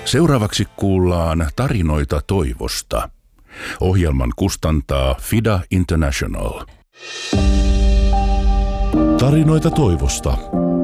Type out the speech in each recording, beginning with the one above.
Seuraavaksi kuullaan tarinoita toivosta. Ohjelman kustantaa FIDA International. Tarinoita toivosta.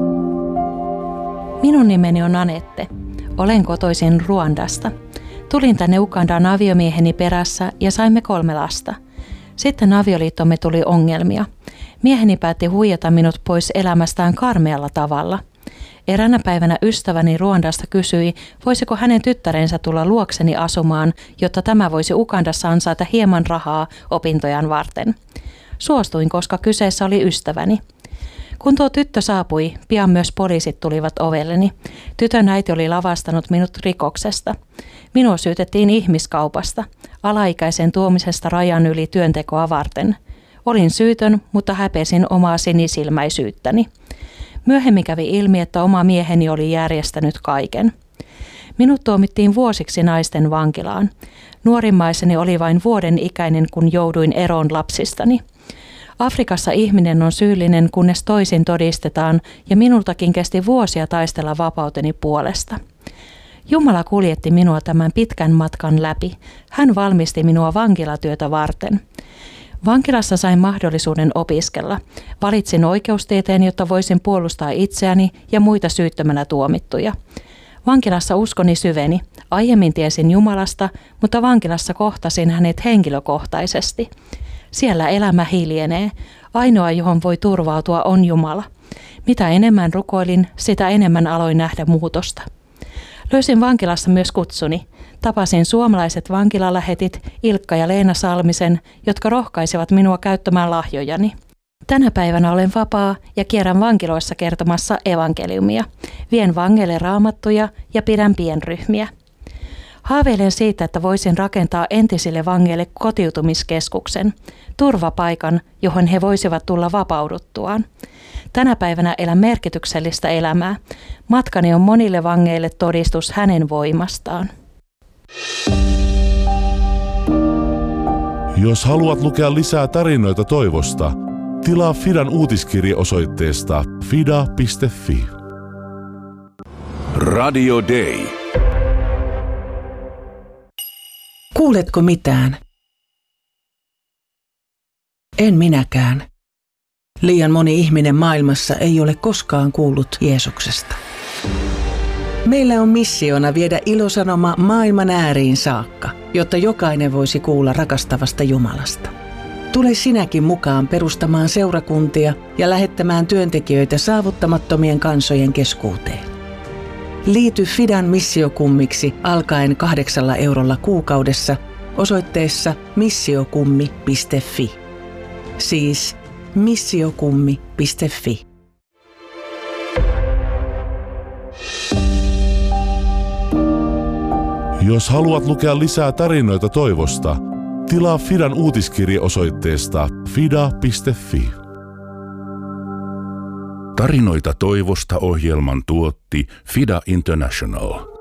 Minun nimeni on Anette. Olen kotoisin Ruandasta. Tulin tänne Ugandaan aviomieheni perässä ja saimme 3 lasta. Sitten avioliittomme tuli ongelmia. Mieheni päätti huijata minut pois elämästään karmealla tavalla. Eräänä päivänä ystäväni Ruandasta kysyi, voisiko hänen tyttärensä tulla luokseni asumaan, jotta tämä voisi Ugandassa ansaita hieman rahaa opintojaan varten. Suostuin, koska kyseessä oli ystäväni. Kun tuo tyttö saapui, pian myös poliisit tulivat ovelleni. Tytön äiti oli lavastanut minut rikoksesta. Minua syytettiin ihmiskaupasta, alaikäisen tuomisesta rajan yli työntekoa varten. Olin syytön, mutta häpesin omaa sinisilmäisyyttäni. Myöhemmin kävi ilmi, että oma mieheni oli järjestänyt kaiken. Minut tuomittiin vuosiksi naisten vankilaan. Nuorimmaiseni oli vain vuoden ikäinen, kun jouduin eroon lapsistani. Afrikassa ihminen on syyllinen, kunnes toisin todistetaan, ja minultakin kesti vuosia taistella vapauteni puolesta. Jumala kuljetti minua tämän pitkän matkan läpi. Hän valmisti minua vankilatyötä varten. Vankilassa sain mahdollisuuden opiskella. Valitsin oikeustieteen, jotta voisin puolustaa itseäni ja muita syyttömänä tuomittuja. Vankilassa uskoni syveni. Aiemmin tiesin Jumalasta, mutta vankilassa kohtasin hänet henkilökohtaisesti. Siellä elämä hiljenee. Ainoa, johon voi turvautua, on Jumala. Mitä enemmän rukoilin, sitä enemmän aloin nähdä muutosta. Löysin vankilassa myös kutsuni. Tapasin suomalaiset vankilalähetit Ilkka ja Leena Salmisen, jotka rohkaisivat minua käyttämään lahjojani. Tänä päivänä olen vapaa ja kierrän vankiloissa kertomassa evankeliumia. Vien vangeille raamattuja ja pidän pienryhmiä. Haaveilen siitä, että voisin rakentaa entisille vangeille kotiutumiskeskuksen, turvapaikan, johon he voisivat tulla vapauduttuaan. Tänä päivänä elän merkityksellistä elämää. Matkani on monille vangeille todistus hänen voimastaan. Jos haluat lukea lisää tarinoita toivosta, tilaa FIDAn uutiskirje osoitteesta fida.fi. Radio Day. Kuuletko mitään? En minäkään. Liian moni ihminen maailmassa ei ole koskaan kuullut Jeesuksesta. Meillä on missiona viedä ilosanoma maailman ääriin saakka, jotta jokainen voisi kuulla rakastavasta Jumalasta. Tule sinäkin mukaan perustamaan seurakuntia ja lähettämään työntekijöitä saavuttamattomien kansojen keskuuteen. Liity FIDAn missiokummiksi alkaen 8 eurolla kuukaudessa osoitteessa missiokummi.fi. Siis missiokummi.fi. Jos haluat lukea lisää tarinoita toivosta, tilaa FIDAn uutiskirje osoitteesta fida.fi. Tarinoita toivosta ohjelman tuotti FIDA International.